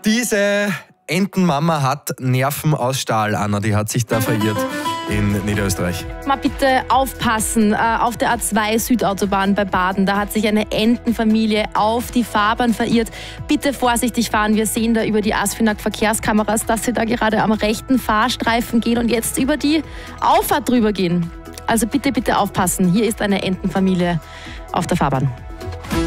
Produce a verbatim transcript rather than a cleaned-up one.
Diese Entenmama hat Nerven aus Stahl, Anna, die hat sich da verirrt in Niederösterreich. Mal bitte aufpassen, auf der A zwei Südautobahn bei Baden, da hat sich eine Entenfamilie auf die Fahrbahn verirrt. Bitte vorsichtig fahren, wir sehen da über die ASFINAG Verkehrskameras, dass sie da gerade am rechten Fahrstreifen gehen und jetzt über die Auffahrt drüber gehen. Also bitte, bitte aufpassen, hier ist eine Entenfamilie auf der Fahrbahn.